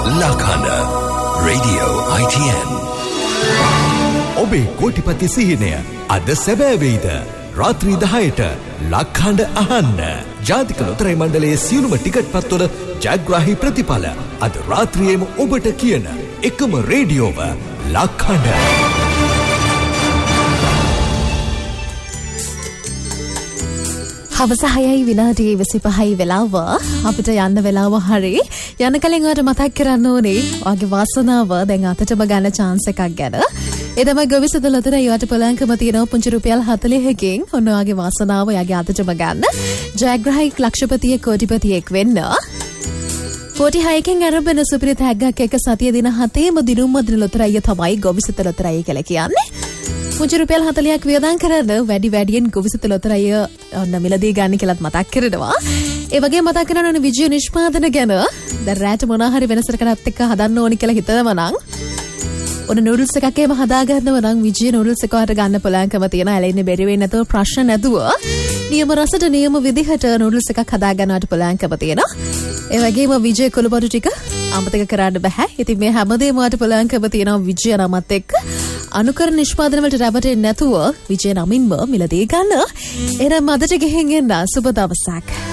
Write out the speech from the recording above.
Lakhanda Radio ITN. ඔබේ කෝටිපති සිහිනය අද සැබෑ වෙයිද? රාත්‍රී 10ට ලක්හඬ අහන්න. ජාතික ලොතරැයි මණ්ඩලයේ සියලුම ටිකට් පත්වල ජයග්‍රාහී ප්‍රතිඵල අද රාත්‍රියේම ඔබට කියන එකම රේඩියෝව ලක්හඬ. හවස 6යි විනාඩි 25යි වෙලාව. අපිට යන්න වෙලාව හරි. යන්න කලින් ඔයාලට මතක් කරන්න ඕනේ ඔයාගේ වාසනාව දැන් අතටම ගන්න chance එකක් ගැන. ඒ තමයි ගොවිසුදු ලොතරැයි ඔයාට පොලංකම තියෙන පුංචි රුපියල් 40කින් ඔන්න ඔයාගේ වාසනාව ඔයාගේ අතටම ගන්න. ජයග්‍රාහී ලක්ෂපතියෙක් කෝටිපතියෙක් වෙන්න. 46කින් අරබන සුපිරි තෑග්ගක් එක සතිය දින 7ේම දිනුම්ම දින ලොතරැයි තමයි ගොවිසුදු ලොතරැයි කියලා කියන්නේ. පුංචි රුපියල් 40ක් වියදම් කරන වැඩියෙන් ගොවිසුදු ලොතරැයි ඔන්න මිලදී ගන්න කියලාත් මතක් කරනවා. ඒ වගේම මතක් කරන්න ඕනේ විජය නිෂ්පාදන ගැන. දැන් රැට මොනවා හරි වෙනසකටත් එක්ක හදන්න ඕනි කියලා හිතනවා නම් ඔන්න නූඩල්ස් එකක් එහෙම හදා ගන්නවා නම් විජය නූඩල්ස් එක වලට ගන්න පුළුවන්කම තියෙනවා. ඇලෙන්නේ බැරි වෙන්නේ නැතුව ප්‍රශ්න නැතුව නියම රසට නියම විදිහට නූඩල්ස් එකක් හදා ගන්නවට පුළුවන්කම තියෙනවා. ඒ වගේම විජය කුළුබඩු ටික අමතක කරන්න බෑ. ඉතින් මේ හැමදේම වලට පුළුවන්කම තියෙනවා විජය නමත් එක්ක. අනුකරණ නිෂ්පාදන වලට රැවටෙන්නේ නැතුව විජය නමින්ම මිලදී ගන්න. එහෙනම් අදට ගෙහින් එන්න සුබ දවසක්.